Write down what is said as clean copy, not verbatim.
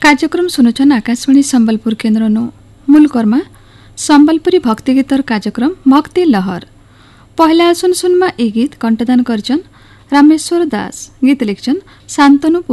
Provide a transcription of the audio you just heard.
कार्यक्रम सुनुछन् आकाशवाणी सम्बलपुर केन्द्रनु मूलकर्मा सम्बलपुरी भक्ति गीतर कार्यक्रम भक्ति लहर। पहला सुनमा ए गीत कंठदान करछन् रामेश्वर दास, गीत लेखछन् शान्तनु।